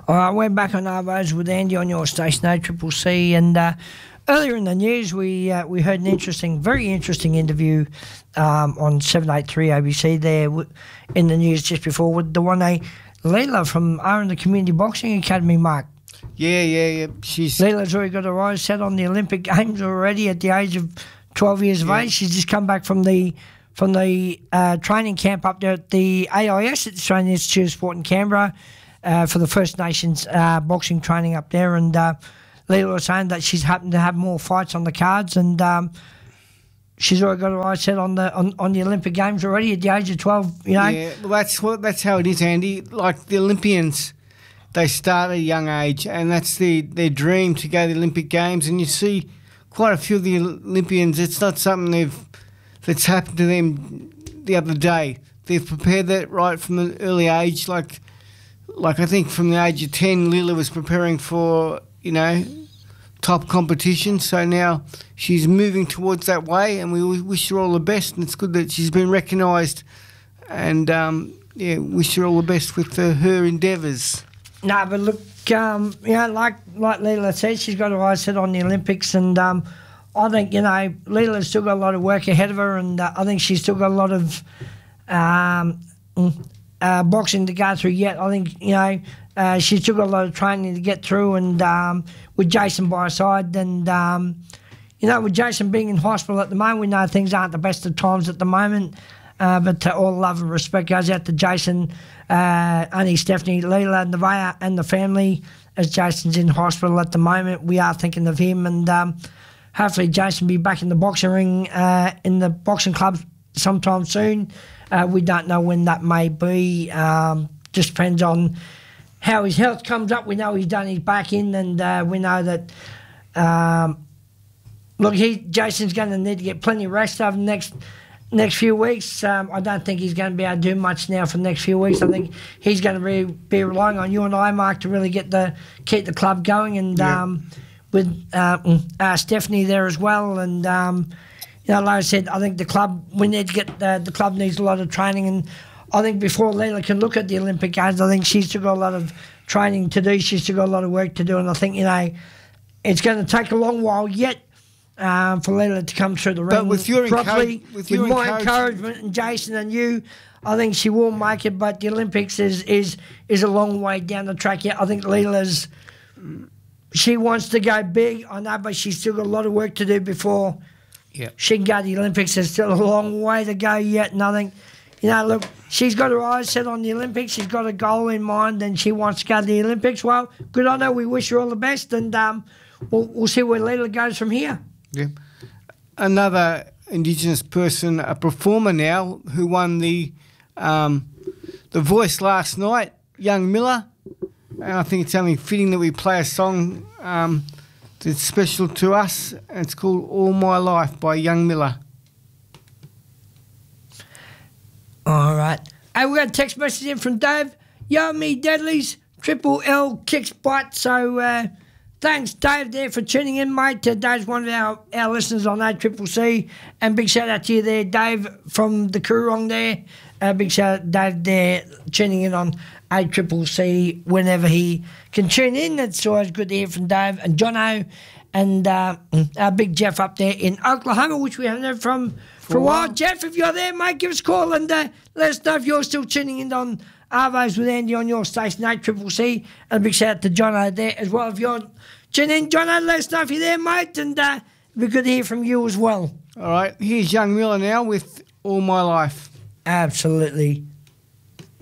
All right, we're back on Arvos with Andy on your station, ACCC, and earlier in the news we heard an very interesting interview on 783 ABC there in the news just before with the one Leila from Aaron the Community Boxing Academy, Mark. Yeah. Leila's already got her eyes set on the Olympic Games already at the age of 12 years of age. She's just come back from the training camp up there at the AIS at the Australian Institute of Sport in Canberra. For the First Nations boxing training up there, and Leila was saying that she's happened to have more fights on the cards, and she's already got her eyes set on the Olympic Games already at the age of 12. You know, yeah, well, that's how it is, Andy. Like the Olympians, they start at a young age, and that's their dream to go to the Olympic Games. And you see quite a few of the Olympians. It's not something that's happened to them the other day. They've prepared that right from an early age, like I think from the age of 10, Leila was preparing for, top competition. So now she's moving towards that way, and we wish her all the best. And it's good that she's been recognised, and wish her all the best with her endeavours. No, but look, like Leila said, she's got her eyes set on the Olympics, and I think Leila's still got a lot of work ahead of her, and I think she's still got a lot of boxing to go through yet. I think, she's still got a lot of training to get through, and with Jason by her side, and, with Jason being in hospital at the moment, we know things aren't the best of times at the moment, but all love and respect goes out to Jason, Annie, Stephanie, Leila, Nevaeh, and the family. As Jason's in hospital at the moment, we are thinking of him, and hopefully Jason will be back in the boxing ring, in the boxing club sometime soon. We don't know when that may be. Just depends on how his health comes up. We know he's done his back in, and we know that, Jason's going to need to get plenty of rest over the next few weeks. I don't think he's going to be able to do much now for the next few weeks. I think he's going to be relying on you and I, Mark, to really keep the club going, and with Stephanie there as well, and like I said, I think the club, we need to get, the club needs a lot of training, and I think before Leila can look at the Olympic Games, I think she's still got a lot of training to do, she's still got a lot of work to do, and I think, it's going to take a long while yet for Leila to come through the ring properly. With my encouragement and Jason and you, I think she will make it, but the Olympics is a long way down the track yet. I think she wants to go big, I know, but she's still got a lot of work to do before she can go to the Olympics. There's still a long way to go yet, and I think, look, she's got her eyes set on the Olympics. She's got a goal in mind, and she wants to go to the Olympics. Well, good on her. We wish her all the best, and we'll see where Leila goes from here. Yeah. Another Indigenous person, a performer now, who won the Voice last night, Young Miller. And I think it's only fitting that we play a song that's special to us, and it's called All My Life by Young Miller. All right. Hey, we got a text message in from Dave. Yo, me deadlies, Triple L kicks butt. So thanks, Dave, there for tuning in, mate. Dave's one of our listeners on ACCC. And big shout out to you there, Dave, from the Coorong there. Big shout out, Dave, there, tuning in on ACCC whenever he can tune in. It's always good to hear from Dave and Jono and our big Jeff up there in Oklahoma, which we haven't heard from for a while. Jeff, if you're there, mate, give us a call and let us know if you're still tuning in on Arvos with Andy on your station, ACCC. And a big shout out to Jono there as well. If you're tuning in, Jono, let us know if you're there, mate, and it'd be good to hear from you as well. All right, here's Young Miller now with All My Life. Absolutely.